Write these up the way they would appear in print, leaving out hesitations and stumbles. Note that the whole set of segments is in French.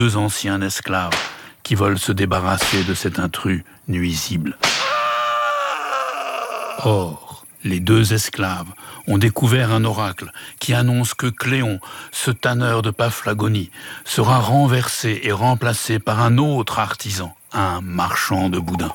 2 anciens esclaves qui veulent se débarrasser de cet intrus nuisible. Or, les 2 esclaves ont découvert un oracle qui annonce que Cléon, ce tanneur de Paphlagonie, sera renversé et remplacé par un autre artisan, un marchand de boudin.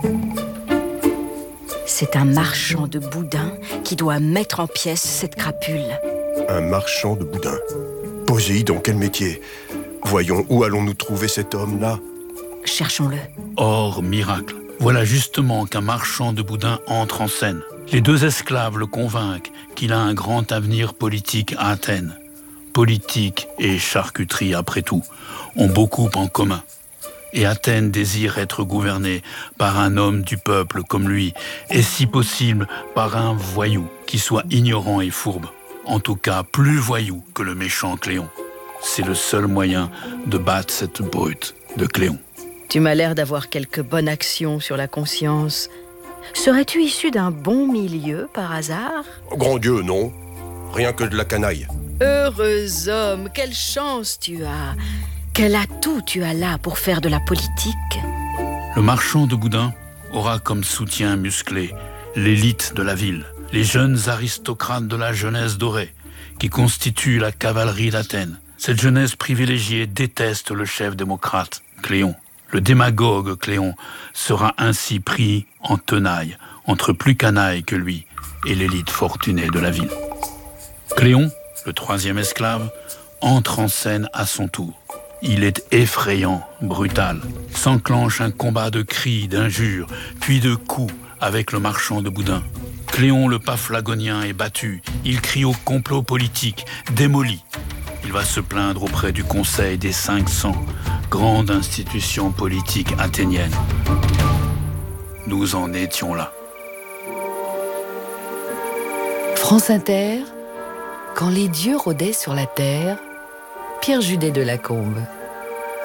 C'est un marchand de boudin qui doit mettre en pièces cette crapule. Un marchand de boudin. Poséidon, quel métier! Voyons, où allons-nous trouver cet homme-là? Cherchons-le. Or, miracle, voilà justement qu'un marchand de boudin entre en scène. Les 2 esclaves le convainquent qu'il a un grand avenir politique à Athènes. Politique et charcuterie, après tout, ont beaucoup en commun. Et Athènes désire être gouvernée par un homme du peuple comme lui, et si possible par un voyou qui soit ignorant et fourbe. En tout cas, plus voyou que le méchant Cléon. C'est le seul moyen de battre cette brute de Cléon. Tu m'as l'air d'avoir quelques bonnes actions sur la conscience. Serais-tu issu d'un bon milieu par hasard? Grand Dieu, non. Rien que de la canaille. Heureux homme, quelle chance tu as! Quel atout tu as là pour faire de la politique? Le marchand de boudin aura comme soutien musclé l'élite de la ville, les jeunes aristocrates de la jeunesse dorée, qui constituent la cavalerie d'Athènes. Cette jeunesse privilégiée déteste le chef démocrate, Cléon. Le démagogue Cléon sera ainsi pris en tenaille entre plus canaille que lui et l'élite fortunée de la ville. Cléon, le 3e esclave, entre en scène à son tour. Il est effrayant, brutal. S'enclenche un combat de cris, d'injures, puis de coups avec le marchand de boudin. Cléon le Paphlagonien est battu. Il crie au complot politique, démoli. Il va se plaindre auprès du Conseil des 500, grande institution politique athénienne. Nous en étions là. France Inter, quand les dieux rôdaient sur la terre, Pierre Judet de Lacombe.